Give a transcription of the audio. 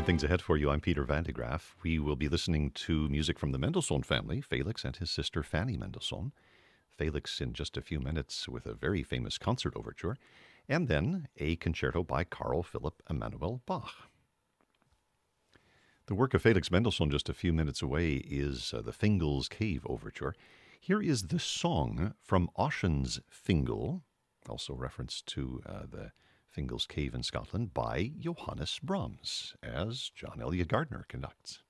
things ahead for you. I'm Peter Van de Graaff. We will be listening to music from the Mendelssohn family, Felix and his sister Fanny Mendelssohn. Felix in just a few minutes with a very famous concert overture, and then a concerto by Carl Philipp Emanuel Bach. The work of Felix Mendelssohn just a few minutes away is the Fingal's Cave Overture. Here is the song from Ossian's Fingal, also reference to the Fingal's Cave in Scotland, by Johannes Brahms, as John Elliott Gardner conducts.